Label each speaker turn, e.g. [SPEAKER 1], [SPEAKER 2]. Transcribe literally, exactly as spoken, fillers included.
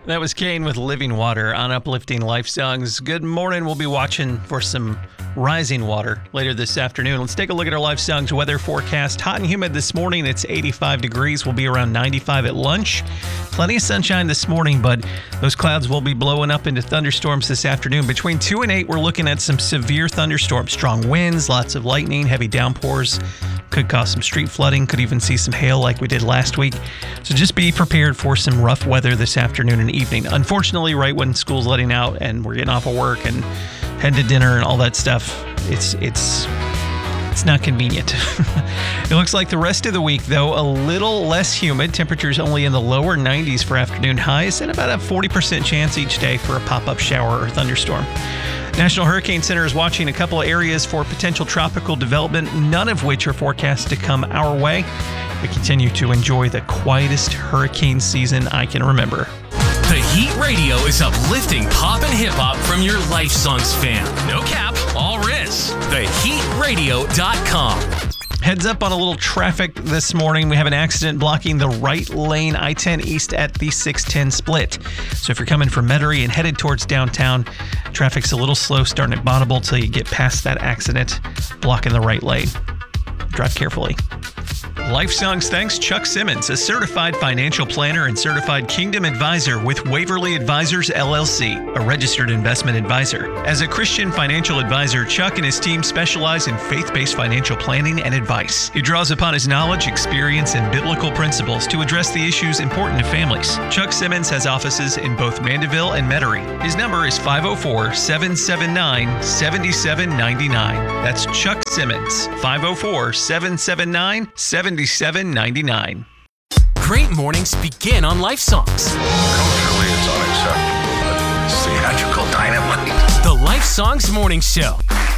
[SPEAKER 1] That was Kane with Living Water on Uplifting Life Songs. Good morning. We'll be watching for some rising water later this afternoon. Let's take a look at our Life Songs weather forecast. Hot and humid this morning. It's eighty-five degrees. We'll be around ninety-five at lunch. Plenty of sunshine this morning, but those clouds will be blowing up into thunderstorms this afternoon. Between two and eight, we're looking at some severe thunderstorms. Strong winds, lots of lightning, heavy downpours. Could cause some street flooding, could even see some hail like we did last week. So just be prepared for some rough weather this afternoon and evening. Unfortunately, right when school's letting out and we're getting off of work and heading to dinner and all that stuff, it's it's it's not convenient. It looks like the rest of the week, though, a little less humid. Temperatures only in the lower nineties for afternoon highs and about a forty percent chance each day for a pop-up shower or thunderstorm. National Hurricane Center is watching a couple of areas for potential tropical development, none of which are forecast to come our way. We continue to enjoy the quietest hurricane season I can remember.
[SPEAKER 2] The Heat Radio is uplifting pop and hip-hop from your Life Songs fan. No cap, all Riz. the heat radio dot com.
[SPEAKER 1] Heads up on a little traffic this morning. We have an accident blocking the right lane, I ten East at the six ten split. So if you're coming from Metairie and headed towards downtown, traffic's a little slow starting at Bonneville till you get past that accident, blocking the right lane. Drive carefully. Life Songs thanks Chuck Simmons, a certified financial planner and certified Kingdom advisor with Waverly Advisors, L L C, a registered investment advisor. As a Christian financial advisor, Chuck and his team specialize in faith-based financial planning and advice. He draws upon his knowledge, experience, and biblical principles to address the issues important to families. Chuck Simmons has offices in both Mandeville and Metairie. His number is five oh four, seven seven nine, seven seven nine nine. That's Chuck Simmons, five oh four, seven seven nine, seven seven nine nine.
[SPEAKER 2] Great mornings begin on Life Songs.
[SPEAKER 3] Culturally, it's unacceptable, but it's theatrical dynamite.
[SPEAKER 2] The Life Songs Morning Show.